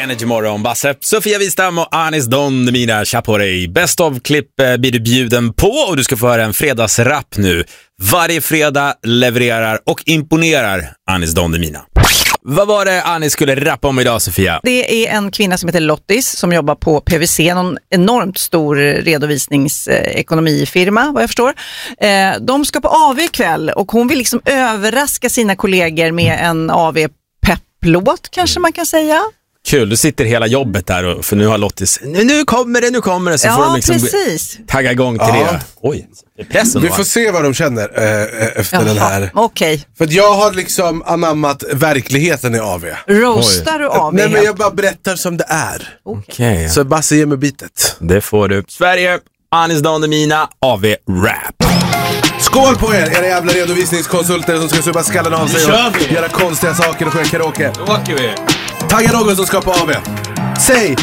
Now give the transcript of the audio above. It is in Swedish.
Energy Morgon, Basse, Sofia Wistam och Anis Don Demina Chaporey. Best of-klipp blir du bjuden på och du ska få höra en fredagsrap nu. Varje fredag levererar och imponerar Anis Don Demina. Vad var det Anis skulle rappa om idag, Sofia? Det är en kvinna som heter Lottis som jobbar på PwC, någon enormt stor redovisningsekonomifirma, vad jag förstår. De ska på AV ikväll och hon vill liksom överraska sina kollegor med en AV-pepplåt, kanske man kan säga. Kul, du sitter hela jobbet där för nu har Lottis, nu kommer det, så får de liksom tagga igång till det. Oj, det är pressen. Vi får se vad de känner efter den här. Okej. För jag har liksom anammat verkligheten i AV. Roastar du AV? Nej, men jag bara berättar som det är. Okej. Så Basse ger mig bitet. Det får du. Sverige, Anis Don Demina, AV Rap. Skål på er, era jävla redovisningskonsulter som ska suba skallen av sig och göra konstiga saker och sjunga karaoke. Då åker vi. Tagga någon som ska på AV. Säg,